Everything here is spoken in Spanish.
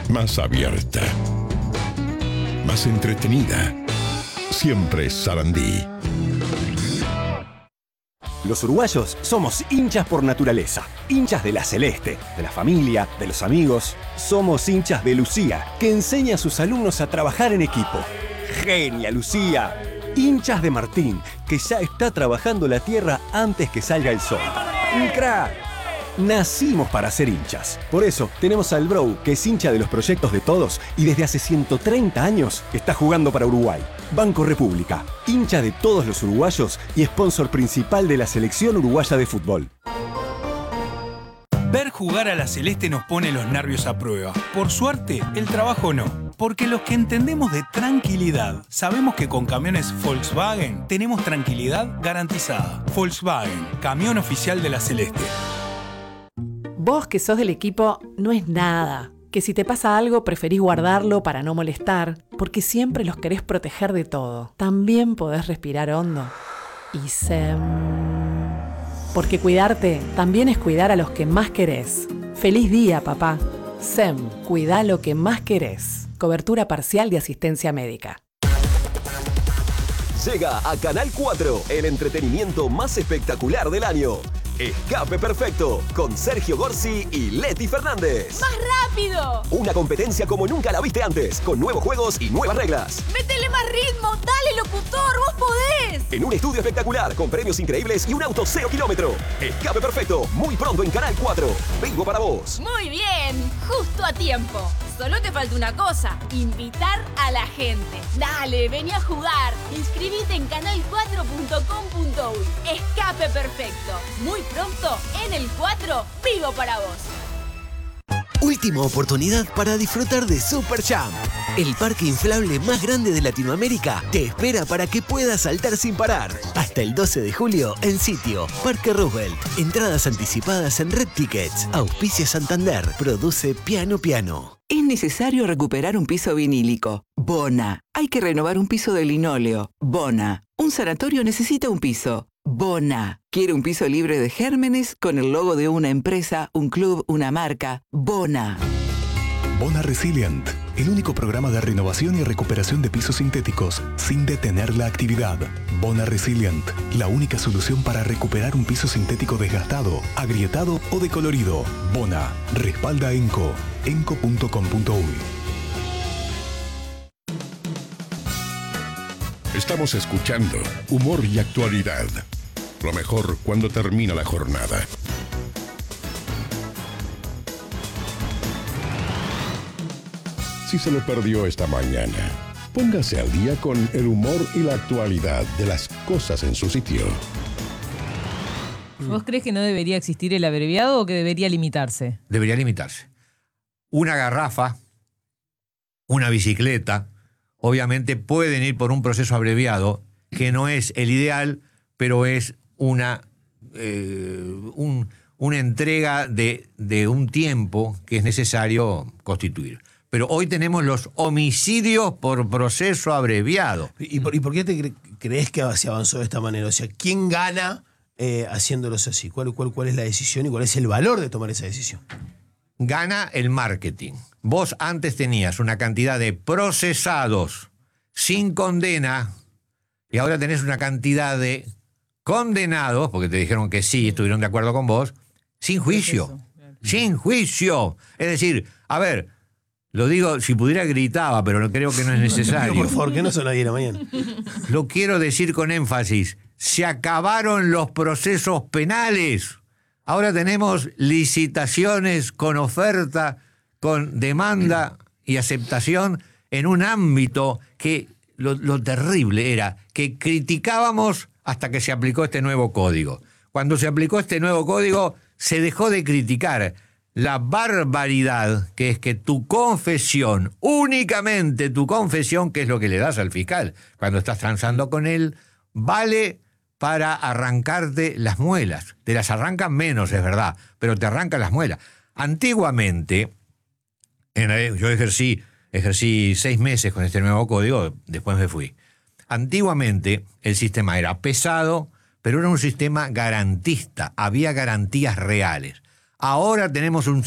más abierta, más entretenida. Siempre Sarandí. Los uruguayos somos hinchas por naturaleza. Hinchas de la Celeste, de la familia, de los amigos. Somos hinchas de Lucía, que enseña a sus alumnos a trabajar en equipo. ¡Genia, Lucía! Hinchas de Martín, que ya está trabajando la tierra antes que salga el sol. ¡Un crack! Nacimos para ser hinchas. Por eso tenemos al Bro, que es hincha de los proyectos de todos y desde hace 130 años está jugando para Uruguay. Banco República, hincha de todos los uruguayos y sponsor principal de la selección uruguaya de fútbol. Ver jugar a la Celeste nos pone los nervios a prueba. Por suerte, el trabajo no. Porque los que entendemos de tranquilidad, sabemos que con camiones Volkswagen tenemos tranquilidad garantizada. Volkswagen, camión oficial de la Celeste. Vos que sos del equipo, no es nada. Que si te pasa algo preferís guardarlo para no molestar, porque siempre los querés proteger de todo. También podés respirar hondo. Y porque cuidarte también es cuidar a los que más querés. ¡Feliz día, papá! SEM, cuidá lo que más querés. Cobertura parcial de asistencia médica. Llega a Canal 4 el entretenimiento más espectacular del año. Escape Perfecto, con Sergio Gorsi y Leti Fernández. ¡Más rápido! Una competencia como nunca la viste antes, con nuevos juegos y nuevas reglas. ¡Métele más ritmo! ¡Dale, locutor! ¡Vos podés! En un estudio espectacular, con premios increíbles y un auto 0 kilómetro. Escape Perfecto, muy pronto en Canal 4. Vivo para vos. Muy bien, justo a tiempo. Solo te falta una cosa, invitar a la gente. Dale, vení a jugar. Inscribite en canal4.com.uy. Escape Perfecto. Muy pronto, en el 4, vivo para vos. Última oportunidad para disfrutar de Super Jump. El parque inflable más grande de Latinoamérica te espera para que puedas saltar sin parar. Hasta el 12 de julio en sitio Parque Roosevelt. Entradas anticipadas en Red Tickets. Auspicia Santander. Produce Piano Piano. Es necesario recuperar un piso vinílico. Bona. Hay que renovar un piso de linóleo. Bona. Un sanatorio necesita un piso. Bona. ¿Quiere un piso libre de gérmenes con el logo de una empresa, un club, una marca? Bona. Bona Resilient, el único programa de renovación y recuperación de pisos sintéticos sin detener la actividad. Bona Resilient, la única solución para recuperar un piso sintético desgastado, agrietado o decolorido. Bona, respalda ENCO, enco.com.uy. Estamos escuchando Humor y Actualidad. Lo mejor cuando termina la jornada. Si se lo perdió esta mañana, póngase al día con el humor y la actualidad de las cosas en su sitio. ¿Vos crees que no debería existir el abreviado o que debería limitarse? Debería limitarse. Una garrafa, una bicicleta, obviamente pueden ir por un proceso abreviado, que no es el ideal, pero es una entrega de un tiempo que es necesario constituir. Pero hoy tenemos los homicidios por proceso abreviado. ¿Y por qué te crees que se avanzó de esta manera? O sea, ¿quién gana haciéndolos así? ¿Cuál es la decisión y cuál es el valor de tomar esa decisión? Gana el marketing. Vos antes tenías una cantidad de procesados sin condena y ahora tenés una cantidad de condenados, porque te dijeron que sí, estuvieron de acuerdo con vos, sin juicio. Sin juicio. Es decir, a ver, lo digo, si pudiera gritaba, pero no creo que no es necesario. Por favor, que no son las 10 de la mañana. Lo quiero decir con énfasis. Se acabaron los procesos penales. Ahora tenemos licitaciones con oferta, con demanda y aceptación en un ámbito que lo terrible era que criticábamos hasta que se aplicó este nuevo código. Cuando se aplicó este nuevo código, se dejó de criticar la barbaridad que es que tu confesión, únicamente tu confesión, que es lo que le das al fiscal cuando estás transando con él, vale para arrancarte las muelas. Te las arrancan menos, es verdad, pero te arrancan las muelas. Antiguamente, yo ejercí 6 meses con este nuevo código, después me fui. Antiguamente el sistema era pesado, pero era un sistema garantista, había garantías reales. Ahora tenemos un